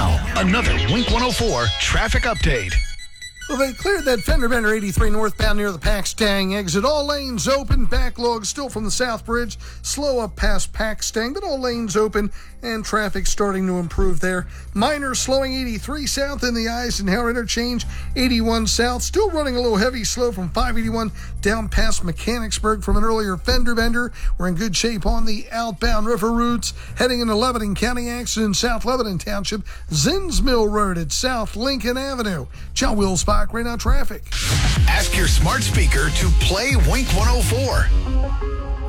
Now, another Wink 104 traffic update. Well, they cleared that fender bender 83 northbound near the Paxtang exit. All lanes open. Backlog still from the South Bridge. Slow up past Paxtang, but all lanes open and traffic starting to improve there. Minor slowing 83 south in the Eisenhower interchange. 81 south still running a little heavy slow from 581 down past Mechanicsburg from an earlier fender bender. We're in good shape on the outbound river routes. Heading into Lebanon County accident in South Lebanon Township. Zins Mill Road at South Lincoln Avenue. John Wilsbach, right now traffic. Ask your smart speaker to play Wink 104.